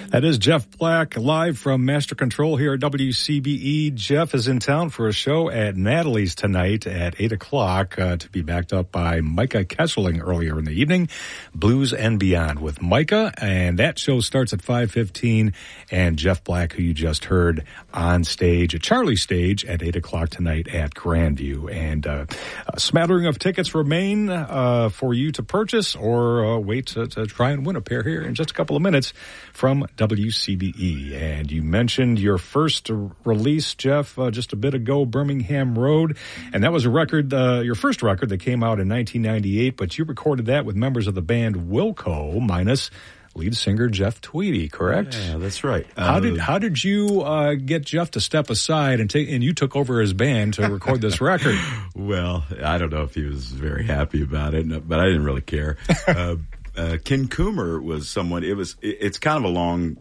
That is Jeff Black live from Master Control here at WCBE. Jeff is in town for a show at Natalie's tonight at 8 o'clock to be backed up by Micah Kesseling earlier in the evening. Blues and Beyond with Micah, and that show starts at 5:15. And Jeff Black, who you just heard on stage at Charlie's Stage at 8 o'clock tonight at Grandview. And a smattering of tickets remain for you to purchase or wait to try and win a pair here in just a couple of minutes from WCBE. And you mentioned your first release, Jeff, just a bit ago, Birmingham Road. And that was a record, your first record that came out in 1998, but you recorded that with members of the band Wilco, minus lead singer Jeff Tweedy, correct? Yeah, that's right. How did you get Jeff to step aside and you took over his band to record this record? Well, I don't know if he was very happy about it, but I didn't really care. Ken Coomer was someone. It's kind of a long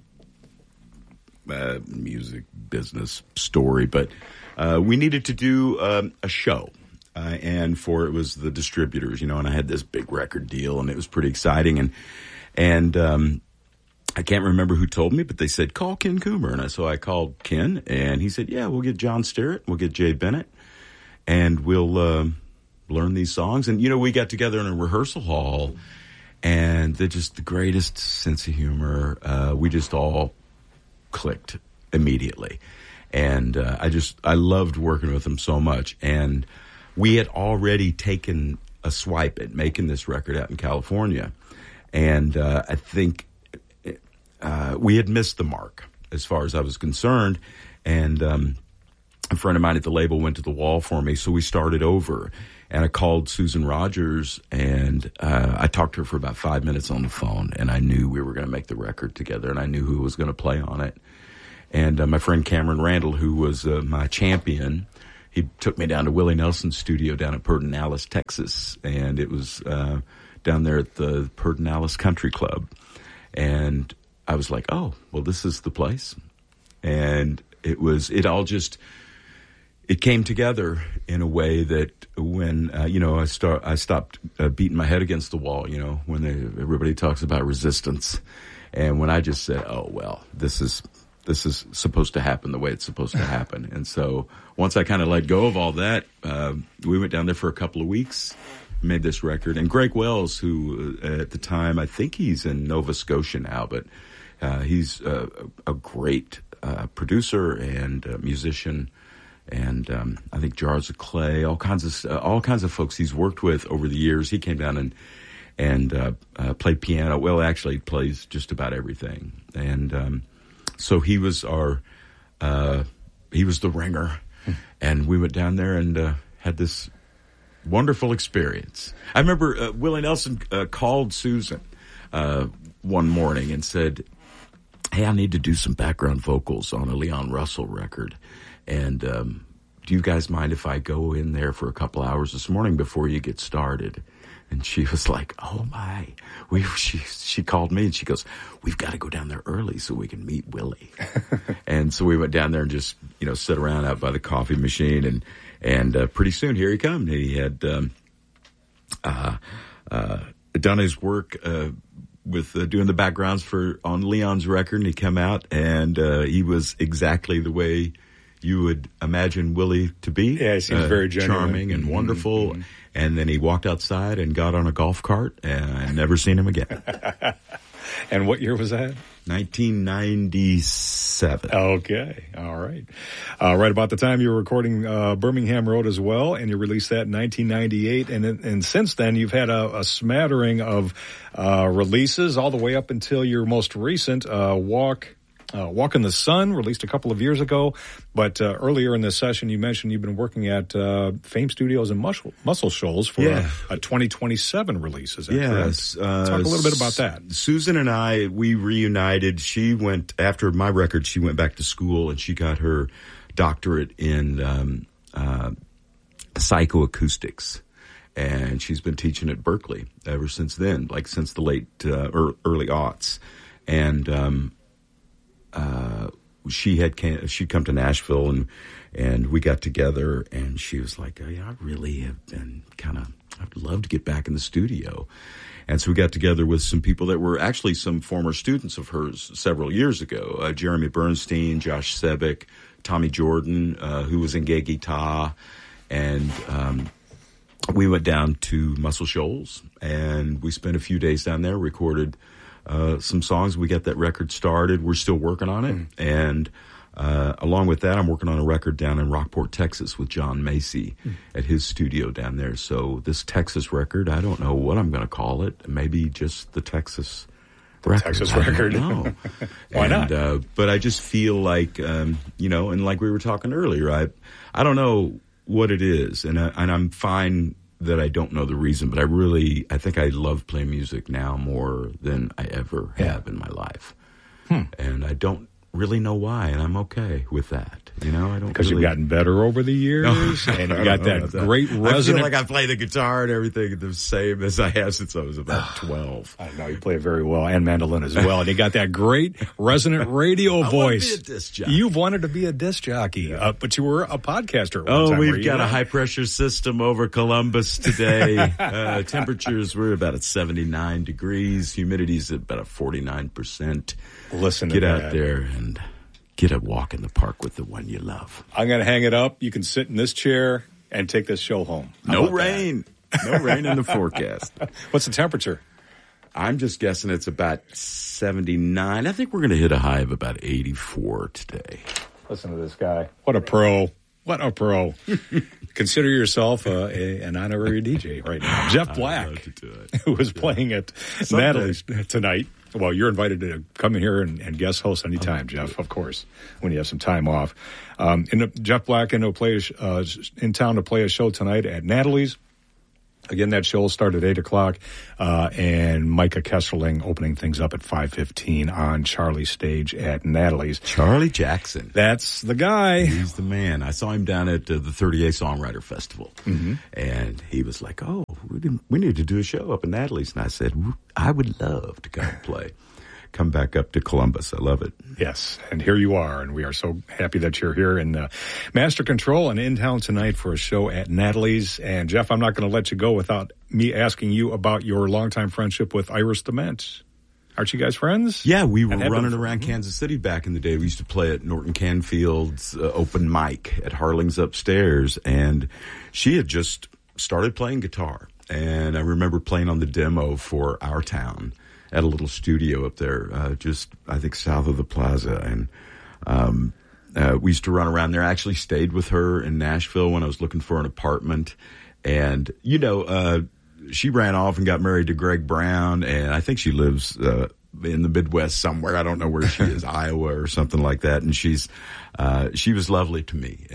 music business story, but we needed to do a show, and it was the distributors, and I had this big record deal, and it was pretty exciting, and I can't remember who told me, but they said call Ken Coomer, and so I called Ken, and he said, yeah, we'll get John Sterrett, we'll get Jay Bennett, and we'll learn these songs, and we got together in a rehearsal hall. And they're just the greatest sense of humor. We just all clicked immediately. And I loved working with them so much. And we had already taken a swipe at making this record out in California. And I think we had missed the mark as far as I was concerned. And a friend of mine at the label went to the wall for me, so we started over. And I called Susan Rogers, and I talked to her for about 5 minutes on the phone, and I knew we were going to make the record together, and I knew who was going to play on it. And my friend Cameron Randall, who was my champion, he took me down to Willie Nelson's studio down at Pedernales, Texas, and it was down there at the Pedernales Country Club. And I was like, oh, well, this is the place. And it came together in a way that when, I stopped beating my head against the wall, when everybody talks about resistance. And when I just said, oh, well, this is supposed to happen the way it's supposed to happen. And so once I kind of let go of all that, we went down there for a couple of weeks, made this record. And Greg Wells, who at the time, I think he's in Nova Scotia now, but he's a great producer and musician. And I think Jars of Clay, all kinds of folks he's worked with over the years. He came down and played piano. Well, actually, he plays just about everything. And so he was the ringer, and we went down there and had this wonderful experience. I remember Willie Nelson called Susan one morning and said, "Hey, I need to do some background vocals on a Leon Russell record. And do you guys mind if I go in there for a couple hours this morning before you get started?" And she was like, oh, my. She called me, and she goes, we've got to go down there early so we can meet Willie. And so we went down there and just, sit around out by the coffee machine. And pretty soon, here he comes. He had done his work with doing the backgrounds on Leon's record, and he come out, and he was exactly the way you would imagine Willie to be. Yeah, he seems very genuine. Charming and wonderful. Mm-hmm. And then he walked outside and got on a golf cart, and I never seen him again. And what year was that? 1997. Okay. All right. Right about the time you were recording Birmingham Road as well, and you released that in 1998. And since then, you've had a smattering of releases all the way up until your most recent, Walk in the Sun, released a couple of years ago. But earlier in this session, you mentioned you've been working at Fame Studios in Muscle Shoals for a 2027 release. Is that correct? Talk a little bit about that. Susan and I, we reunited. She went, after my record, she went back to school, and she got her doctorate in psychoacoustics. And she's been teaching at Berkeley ever since then, like since the late early aughts. And she'd come to Nashville, and we got together, and she was like, oh, yeah, I really have been I'd love to get back in the studio. And so we got together with some people that were actually some former students of hers several years ago. Jeremy Bernstein, Josh Sebick, Tommy Jordan, who was in Gay Guitar. And we went down to Muscle Shoals, and we spent a few days down there, recorded some songs. We got that record started. We're still working on it. And along with that, I'm working on a record down in Rockport, Texas with John Macy at his studio down there. So this Texas record, I don't know what I'm going to call it. Maybe just the Texas record. Texas record. No. Why not? But I just feel like, and like we were talking earlier, I don't know what it is. And I'm fine that I don't know the reason, but I think I love playing music now more than I ever have in my life. And I don't really know why, and I'm okay with that. I don't because you've gotten better over the years, and you got that great resonant. I feel like I play the guitar and everything the same as I have since I was about 12. I know you play it very well, and mandolin as well, and you got that great resonant radio voice. I want to be a disc jockey. You've wanted to be a disc jockey, but you were a podcaster. We've got a high pressure system over Columbus today. Temperatures were about at 79 degrees. Humidity's at about 49%. Listen, get out there and get a walk in the park with the one you love. I'm going to hang it up. You can sit in this chair and take this show home. No rain. No rain in the forecast. What's the temperature? I'm just guessing it's about 79. I think we're going to hit a high of about 84 today. Listen to this guy. What a pro. What a pro. Consider yourself an honorary DJ right now. Jeff Black, who is playing at Natalie's tonight. Well, you're invited to come in here and guest host anytime, Jeff, of course, when you have some time off. Jeff Black in town to play a show tonight at Natalie's. Again, that show will start at 8 o'clock, and Micah Kesselring opening things up at 5:15 on Charlie's stage at Natalie's. Charlie Jackson. That's the guy. He's the man. I saw him down at the 38 Songwriter Festival, and he was like, we need to do a show up at Natalie's. And I said, I would love to come play. Come back up to Columbus. I love it. Yes, and here you are, and we are so happy that you're here in Master Control and in town tonight for a show at Natalie's. And Jeff, I'm not going to let you go without me asking you about your longtime friendship with Iris DeMent. Aren't you guys friends? Yeah, we were running around Kansas City back in the day. We used to play at Norton Canfield's open mic at Harling's upstairs, and she had just started playing guitar. And I remember playing on the demo for Our Town at a little studio up there, just, I think, south of the plaza. And we used to run around there. I actually stayed with her in Nashville when I was looking for an apartment. And, she ran off and got married to Greg Brown, and I think she lives in the Midwest somewhere. I don't know where she is, Iowa or something like that. And she was lovely to me.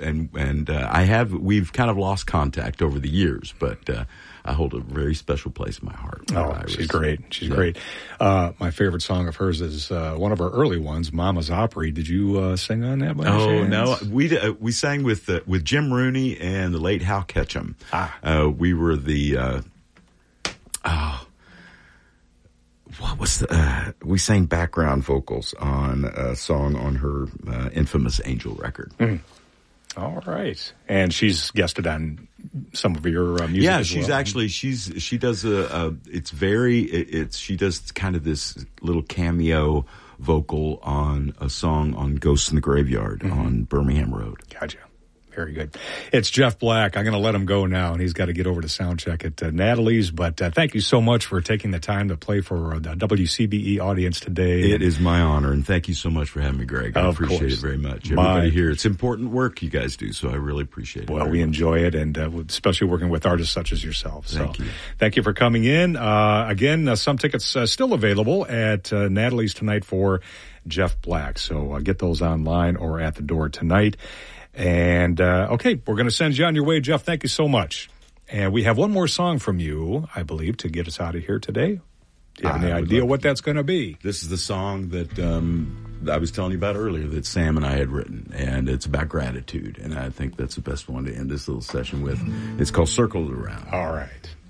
And we've kind of lost contact over the years, but I hold a very special place in my heart. She's great. She's great. My favorite song of hers is one of her early ones, Mama's Opry. Did you sing on that by any chance? No. We sang with Jim Rooney and the late Hal Ketchum. We were we sang background vocals on a song on her infamous Angel record. All right. And she's guested on some of your music Yeah, as she's well. actually, she does she does kind of this little cameo vocal on a song on Ghosts in the Graveyard on Birmingham Road. Gotcha. Very good. It's Jeff Black. I'm going to let him go now, and he's got to get over to sound check at Natalie's. But thank you so much for taking the time to play for the WCBE audience today. It is my honor, and thank you so much for having me, Greg. I appreciate it very much. Everybody here, it's important work you guys do, so I really appreciate it. Well, we enjoy it, and especially working with artists such as yourself. So, thank you. Thank you for coming in. Again, some tickets still available at Natalie's tonight for Jeff Black. So get those online or at the door tonight. And, okay, we're going to send you on your way, Jeff. Thank you so much. And we have one more song from you, I believe, to get us out of here today. Do you have any idea what that's going to be? This is the song that I was telling you about earlier that Sam and I had written, and it's about gratitude. And I think that's the best one to end this little session with. It's called Circle Around. All right.